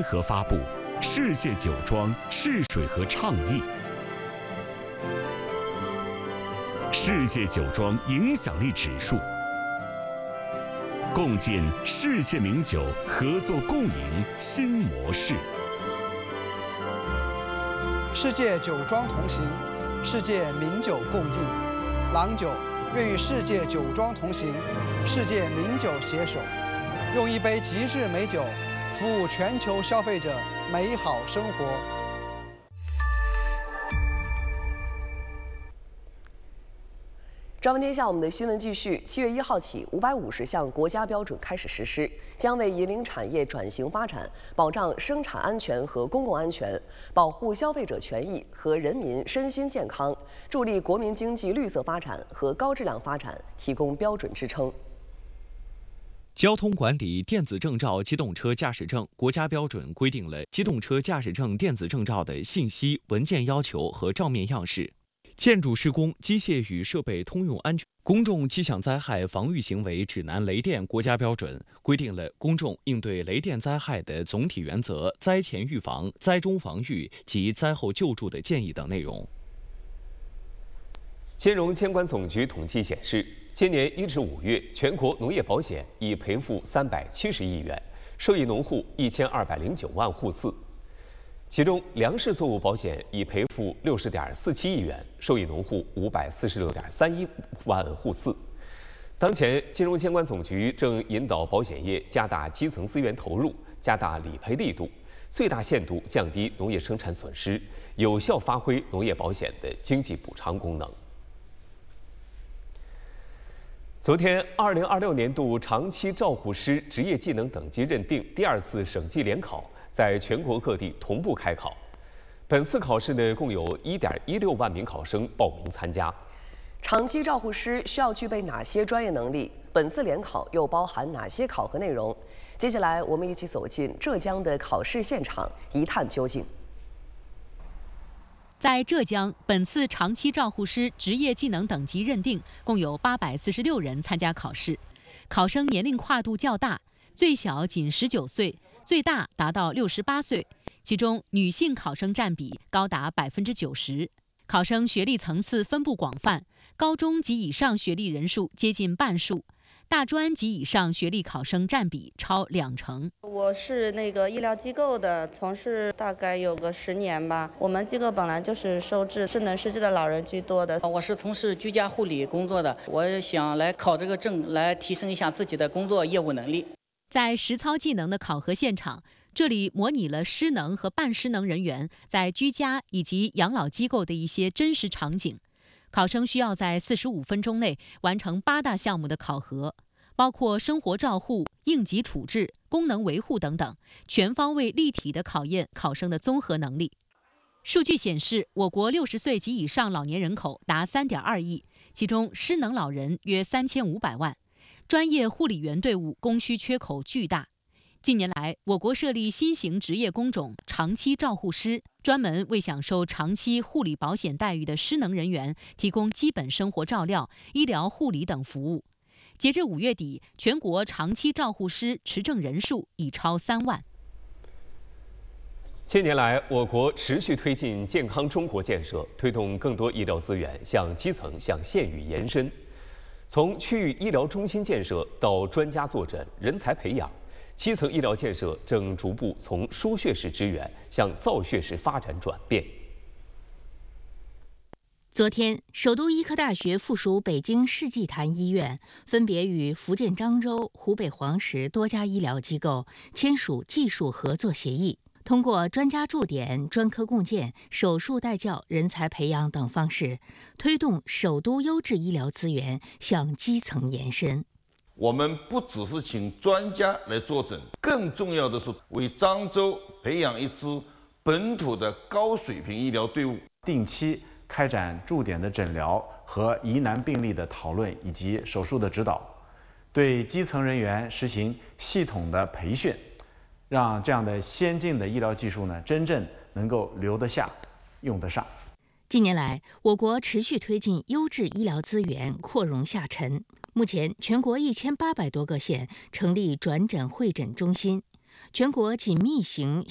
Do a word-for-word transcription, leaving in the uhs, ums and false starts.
联合发布《世界酒庄试水河倡议》，世界酒庄影响力指数，共建世界名酒合作共赢新模式。 世界酒庄同行，世界名酒共进。郎酒愿与世界酒庄同行，世界名酒携手，用一杯极致美酒，服务全球消费者美好生活。 朝闻天下，我们的新闻继续。七月一号起，五百五十项国家标准开始实施，将为引领产业转型发展、保障生产安全和公共安全、保护消费者权益和人民身心健康、助力国民经济绿色发展和高质量发展提供标准支撑。 交通管理电子证照机动车驾驶证国家标准规定了机动车驾驶证电子证照的信息、文件要求和照面样式。建筑施工机械与设备通用安全公众气象灾害防御行为指南雷电国家标准规定了公众应对雷电灾害的总体原则、灾前预防、灾中防御及灾后救助的建议等内容。 金融监管总局统计显示，今年一至五月，全国农业保险已赔付三百七十亿元，受益农户一千二百零九万户次。其中，粮食作物保险已赔付六十点四七亿元，受益农户五百四十六点三一万户次。当前，金融监管总局正引导保险业加大基层资源投入，加大理赔力度，最大限度降低农业生产损失，有效发挥农业保险的经济补偿功能。昨天，二零二六年度长期照护师职业技能等级认定第二次省级联考在全国各地同步开考。本次考试呢，共有一点一六万名考生报名参加。 长期照护师需要具备哪些专业能力？本次联考又包含哪些考核内容？接下来，我们一起走进浙江的考试现场，一探究竟。 在浙江，本次长期照护师职业技能等级认定共有八百四十六人参加考试，考生年龄跨度较大，最小仅十九岁，最大达到六十八岁，其中女性考生占比高达百分之九十。考生学历层次分布广泛，高中及以上学历人数接近半数。大专及以上学历考生占比超两成。 我是那个医疗机构的，从事大概有个十年吧。我们机构本来就是收治失能失智的老人居多的。 我是从事居家护理工作的，我想来考这个证，来提升一下自己的工作业务能力。 在实操技能的考核现场，这里模拟了失能和半失能人员在居家以及养老机构的一些真实场景。考生需要在四十五分钟内完成八大项目的考核，包括生活照护、应急处置、功能维护等等，全方位立体的考验考生的综合能力。数据显示，我国六十岁及以上老年人口达三点二亿，其中失能老人约三千五百万，专业护理员队伍供需缺口巨大。近年来，我国设立新型职业工种长期照护师，专门为享受长期护理保险待遇的失能人员提供基本生活照料、医疗护理等服务。截至五月底，全国长期照护师持证人数已超三万。 近年来，我国持续推进健康中国建设，推动更多医疗资源向基层、向县域延伸。从区域医疗中心建设到专家坐诊、人才培养，基层医疗建设正逐步从输血式支援向造血式发展转变。 昨天，首都医科大学附属北京世纪坛医院分别与福建漳州、湖北黄石多家医疗机构签署技术合作协议，通过专家驻点、专科共建、手术带教、人才培养等方式，推动首都优质医疗资源向基层延伸。 我们不只是请专家来坐诊，更重要的是为漳州培养一支本土的高水平医疗队伍， 定期开展驻点的诊疗和疑难病例的讨论以及手术的指导，对基层人员实行系统的培训，让这样的先进的医疗技术呢，真正能够留得下、用得上。 近年来，我国持续推进优质医疗资源扩容下沉。目前，全国一千八百多个县成立转诊会诊中心，全国紧密型